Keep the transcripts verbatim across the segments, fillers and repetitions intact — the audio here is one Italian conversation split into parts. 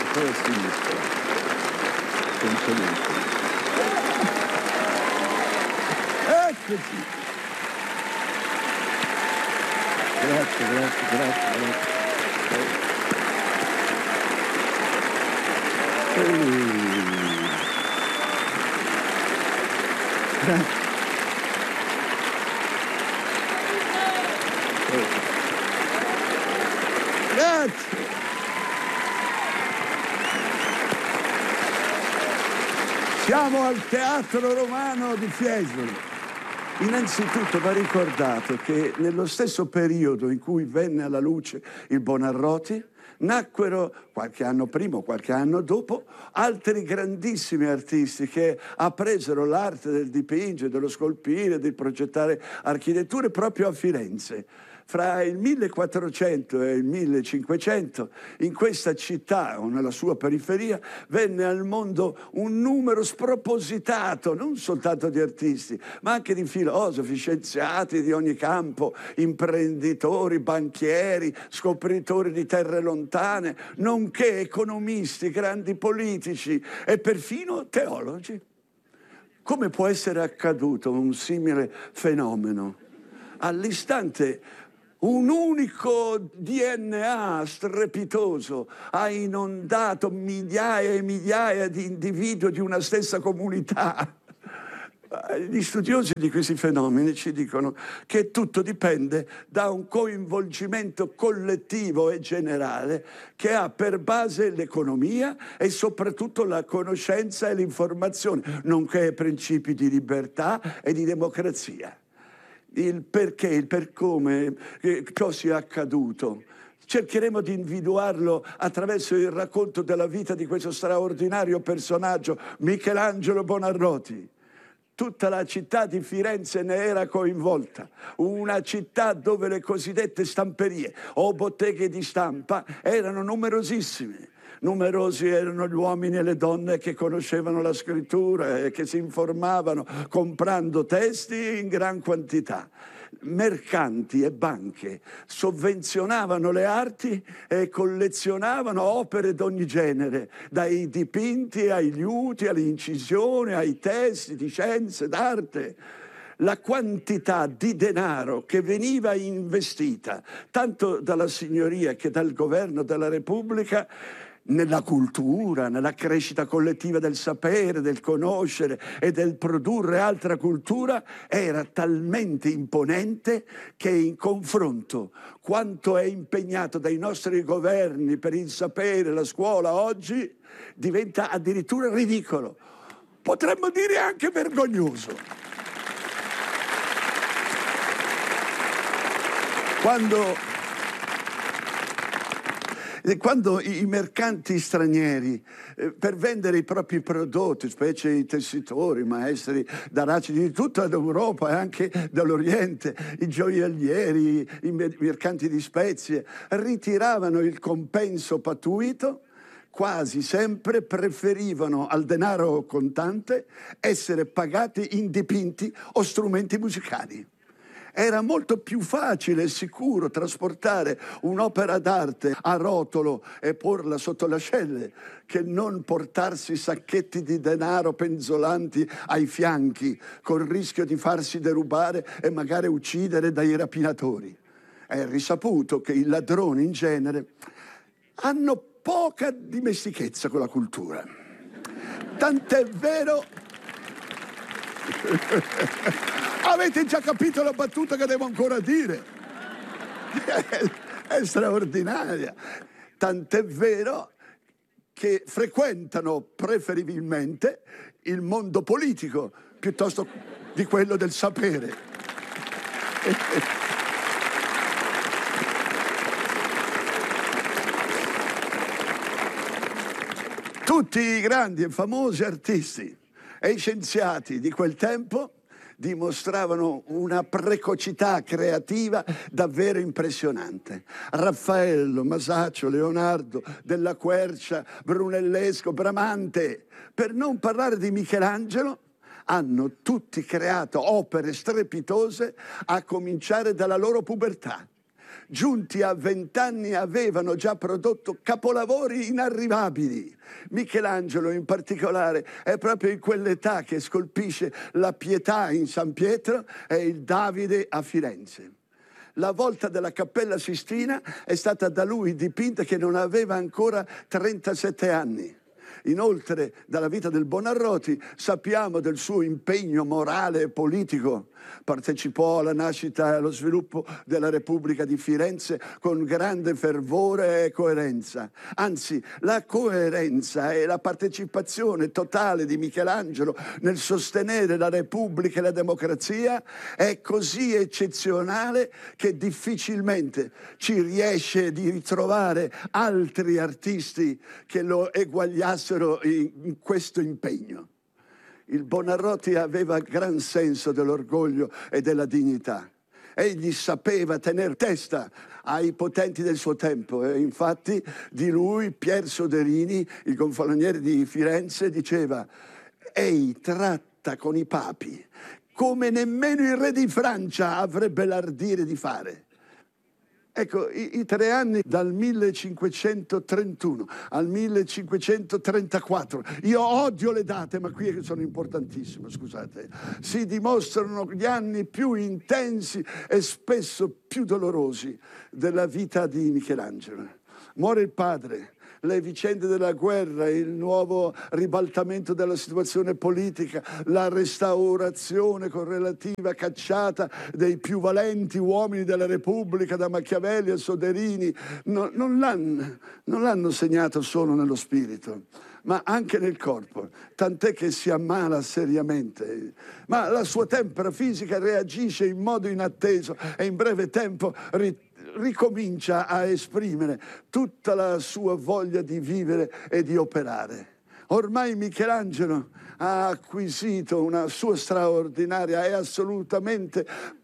poi a sinistra. Semplicemente. Eccoci. Grazie, grazie, grazie, grazie. Grazie. Grazie. Siamo al Teatro Romano di Fiesole. Innanzitutto va ricordato che nello stesso periodo in cui venne alla luce il Buonarroti, nacquero, qualche anno prima o qualche anno dopo, altri grandissimi artisti che appresero l'arte del dipingere, dello scolpire, di progettare architetture proprio a Firenze. Fra il millequattrocento e il millecinquecento, in questa città o nella sua periferia, venne al mondo un numero spropositato, non soltanto di artisti, ma anche di filosofi, scienziati di ogni campo, imprenditori, banchieri, scopritori di terre lontane, nonché economisti, grandi politici e perfino teologi. Come può essere accaduto un simile fenomeno? All'istante un unico D N A strepitoso ha inondato migliaia e migliaia di individui di una stessa comunità. Gli studiosi di questi fenomeni ci dicono che tutto dipende da un coinvolgimento collettivo e generale che ha per base l'economia e soprattutto la conoscenza e l'informazione, nonché principi di libertà e di democrazia. Il perché, il per come eh, ciò sia accaduto. Cercheremo di individuarlo attraverso il racconto della vita di questo straordinario personaggio, Michelangelo Buonarroti. Tutta la città di Firenze ne era coinvolta, una città dove le cosiddette stamperie o botteghe di stampa erano numerosissime. Numerosi erano gli uomini e le donne che conoscevano la scrittura e che si informavano comprando testi in gran quantità. Mercanti e banche sovvenzionavano le arti e collezionavano opere d'ogni genere, dai dipinti ai liuti, alle incisioni, ai testi di scienze, d'arte. La quantità di denaro che veniva investita tanto dalla signoria che dal governo della Repubblica nella cultura, nella crescita collettiva del sapere, del conoscere e del produrre altra cultura, era talmente imponente che in confronto quanto è impegnato dai nostri governi per il sapere, la scuola oggi, diventa addirittura ridicolo. Potremmo dire anche vergognoso. Quando... Quando i mercanti stranieri, eh, per vendere i propri prodotti, specie i tessitori, maestri d'Aracidi di tutta l'Europa e anche dall'Oriente, i gioiellieri, i mercanti di spezie, ritiravano il compenso pattuito, quasi sempre preferivano al denaro contante essere pagati in dipinti o strumenti musicali. Era molto più facile e sicuro trasportare un'opera d'arte a rotolo e porla sotto l'ascelle che non portarsi sacchetti di denaro penzolanti ai fianchi col rischio di farsi derubare e magari uccidere dai rapinatori. È risaputo che i ladroni in genere hanno poca dimestichezza con la cultura. Tant'è vero... Avete già capito la battuta che devo ancora dire? È, è straordinaria. Tant'è vero che frequentano preferibilmente il mondo politico piuttosto di quello del sapere. Tutti i grandi e famosi artisti e scienziati di quel tempo dimostravano una precocità creativa davvero impressionante. Raffaello, Masaccio, Leonardo, Della Quercia, Brunellesco, Bramante, per non parlare di Michelangelo, hanno tutti creato opere strepitose a cominciare dalla loro pubertà. giunti a vent'anni, avevano già prodotto capolavori inarrivabili. Michelangelo in particolare è proprio in quell'età che scolpisce la Pietà in San Pietro e il Davide a Firenze. La volta della Cappella Sistina è stata da lui dipinta che non aveva ancora trentasette anni. Inoltre, dalla vita del Buonarroti sappiamo del suo impegno morale e politico. Partecipò alla nascita e allo sviluppo della Repubblica di Firenze con grande fervore e coerenza. Anzi, la coerenza e la partecipazione totale di Michelangelo nel sostenere la Repubblica e la democrazia è così eccezionale che difficilmente ci riesce di ritrovare altri artisti che lo eguagliassero in, in questo impegno. Il Buonarroti aveva gran senso dell'orgoglio e della dignità. Egli sapeva tenere testa ai potenti del suo tempo e infatti di lui Pier Soderini, il gonfaloniere di Firenze, diceva: «Ei tratta con i papi come nemmeno il re di Francia avrebbe l'ardire di fare». Ecco, i, i tre anni dal millecinquecentotrentuno al millecinquecentotrentaquattro, io odio le date, ma qui sono importantissime, scusate, si dimostrano gli anni più intensi e spesso più dolorosi della vita di Michelangelo. Muore il padre, le vicende della guerra, il nuovo ribaltamento della situazione politica, la restaurazione con relativa cacciata dei più valenti uomini della Repubblica, da Machiavelli a Soderini, no, non l'hanno, non l'hanno segnato solo nello spirito, ma anche nel corpo, tant'è che si ammala seriamente. Ma la sua tempra fisica reagisce in modo inatteso e in breve tempo ritorna ricomincia a esprimere tutta la sua voglia di vivere e di operare. Ormai Michelangelo ha acquisito una sua straordinaria e assolutamente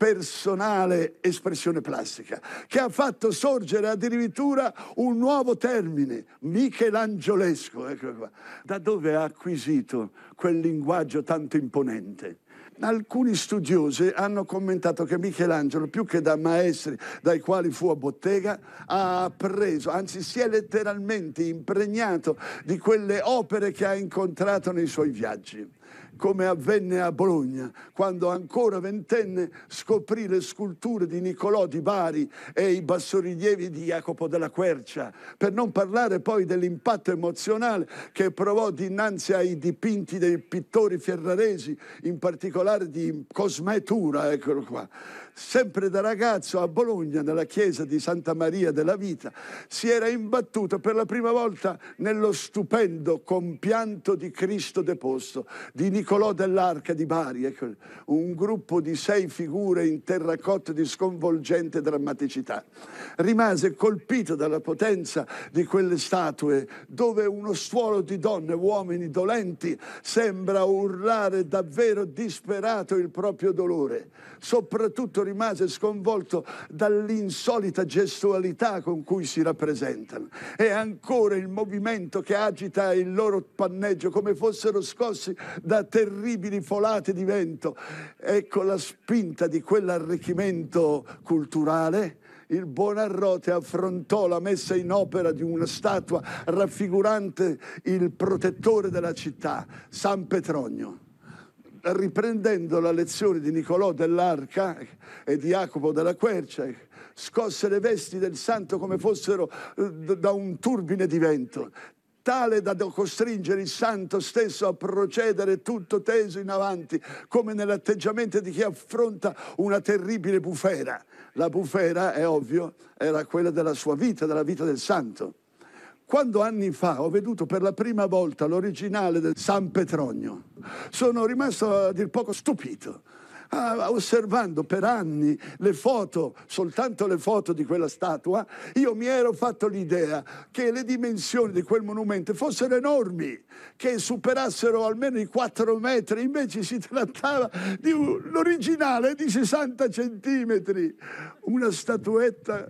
personale espressione plastica, che ha fatto sorgere addirittura un nuovo termine, michelangiolesco. Ecco qua. Da dove ha acquisito quel linguaggio tanto imponente? Alcuni studiosi hanno commentato che Michelangelo, più che da maestri dai quali fu a bottega, ha appreso, anzi si è letteralmente impregnato di quelle opere che ha incontrato nei suoi viaggi. Come avvenne a Bologna, quando ancora ventenne scoprì le sculture di Niccolò di Bari e i bassorilievi di Jacopo della Quercia, per non parlare poi dell'impatto emozionale che provò dinanzi ai dipinti dei pittori ferraresi, in particolare di Cosmè Tura, eccolo qua. Sempre da ragazzo a Bologna, nella chiesa di Santa Maria della Vita, si era imbattuto per la prima volta nello stupendo compianto di Cristo deposto di Niccolò dell'Arca di Bari, ecco, un gruppo di sei figure in terracotta di sconvolgente drammaticità. Rimase colpito dalla potenza di quelle statue, dove uno stuolo di donne e uomini dolenti sembra urlare davvero disperato il proprio dolore. Soprattutto rimase sconvolto dall'insolita gestualità con cui si rappresentano e ancora il movimento che agita il loro panneggio come fossero scossi da terribili folate di vento. Ecco la spinta di quell'arricchimento culturale. Il Buonarroti affrontò la messa in opera di una statua raffigurante il protettore della città, San Petronio. Riprendendo la lezione di Niccolò dell'Arca e di Jacopo della Quercia, scosse le vesti del santo come fossero da un turbine di vento, tale da costringere il santo stesso a procedere tutto teso in avanti, come nell'atteggiamento di chi affronta una terribile bufera. La bufera, è ovvio, era quella della sua vita, della vita del santo. Quando anni fa ho veduto per la prima volta l'originale del San Petronio, sono rimasto a dir poco stupito. Ah, osservando per anni le foto, soltanto le foto di quella statua, io mi ero fatto l'idea che le dimensioni di quel monumento fossero enormi, che superassero almeno i quattro metri, invece si trattava di un, l'originale di sessanta centimetri, una statuetta.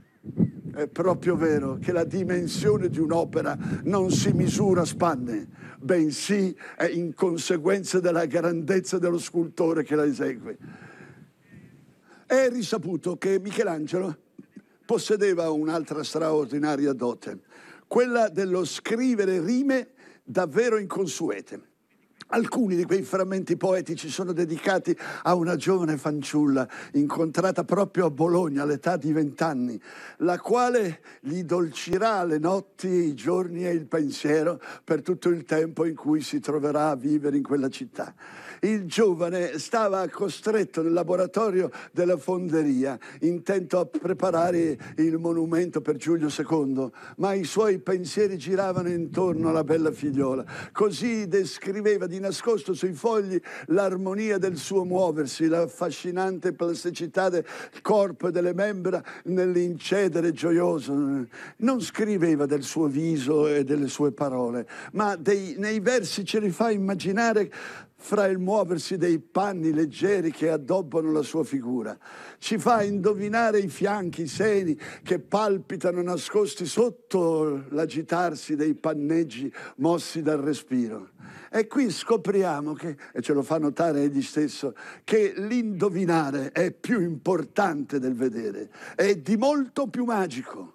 È proprio vero che la dimensione di un'opera non si misura a spanne, bensì è in conseguenza della grandezza dello scultore che la esegue. È risaputo che Michelangelo possedeva un'altra straordinaria dote, quella dello scrivere rime davvero inconsuete. Alcuni di quei frammenti poetici sono dedicati a una giovane fanciulla incontrata proprio a Bologna all'età di vent'anni, la quale gli dolcirà le notti, i giorni e il pensiero per tutto il tempo in cui si troverà a vivere in quella città. Il giovane stava costretto nel laboratorio della fonderia, intento a preparare il monumento per Giulio secondo, ma i suoi pensieri giravano intorno alla bella figliola. Così descriveva di nascosto sui fogli l'armonia del suo muoversi, l'affascinante plasticità del corpo e delle membra nell'incedere gioioso. Non scriveva del suo viso e delle sue parole, ma dei, nei versi ce li fa immaginare fra il muoversi dei panni leggeri che addobbano la sua figura. Ci fa indovinare i fianchi, i seni che palpitano nascosti sotto l'agitarsi dei panneggi mossi dal respiro. E qui scopriamo che, e ce lo fa notare egli stesso, che l'indovinare è più importante del vedere, è di molto più magico.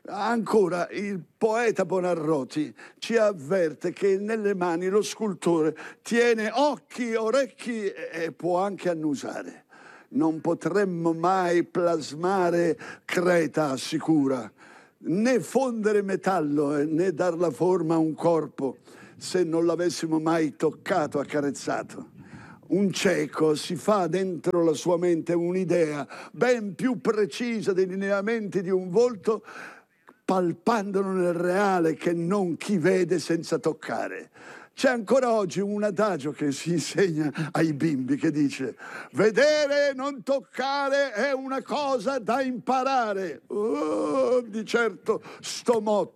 Ancora, il poeta Buonarroti ci avverte che nelle mani lo scultore tiene occhi, orecchi e può anche annusare. Non potremmo mai plasmare Creta, assicura, né fondere metallo né dar la forma a un corpo se non l'avessimo mai toccato, accarezzato. Un cieco si fa dentro la sua mente un'idea ben più precisa dei lineamenti di un volto, palpandolo nel reale, che non chi vede senza toccare. C'è ancora oggi un adagio che si insegna ai bimbi che dice: vedere e non toccare è una cosa da imparare. Oh, di certo sto motto